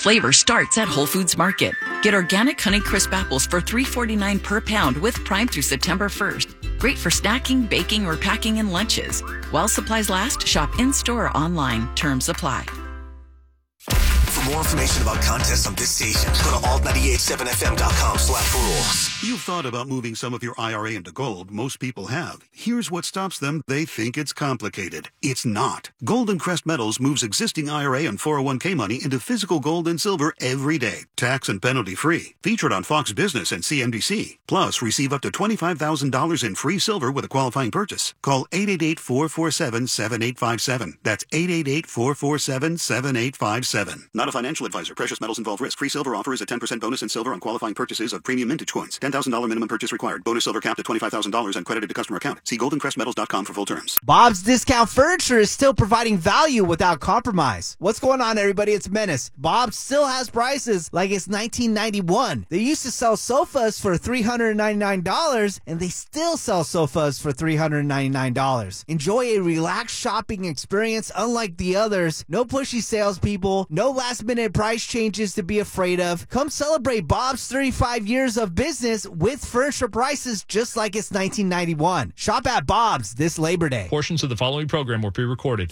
flavor starts at Whole Foods Market. Get organic Honeycrisp apples for $3.49 per pound with Prime through September 1st. Great for snacking, baking, or packing in lunches. While supplies last, shop in-store or online. Terms apply. For more information about contests on this station, go to alt987fm.com/rules. You've thought about moving some of your IRA into gold. Most people have. Here's what stops them. They think it's complicated. It's not. Golden Crest Metals moves existing IRA and 401k money into physical gold and silver every day. Tax and penalty free. Featured on Fox Business and CNBC. Plus, receive up to $25,000 in free silver with a qualifying purchase. Call 888-447-7857. That's 888-447-7857. Not a financial advisor. Precious metals involve risk. Free silver offer is a 10% bonus in silver on qualifying purchases of premium mintage coins. $10,000 minimum purchase required. Bonus silver capped at $25,000 and credited to customer account. See goldencrestmetals.com for full terms. Bob's Discount Furniture is still providing value without compromise. What's going on, everybody? It's Menace. Bob still has prices like it's 1991. They used to sell sofas for $399, and they still sell sofas for $399. Enjoy a relaxed shopping experience unlike the others. No pushy salespeople. No last-minute price changes to be afraid of. Come celebrate Bob's 35 years of business with furniture prices just like it's 1991. Shop at Bob's this Labor Day. Portions of the following program were pre-recorded.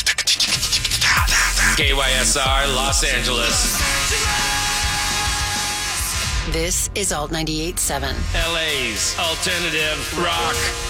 KYSR, Los Angeles. This is Alt 98.7. LA's alternative rock.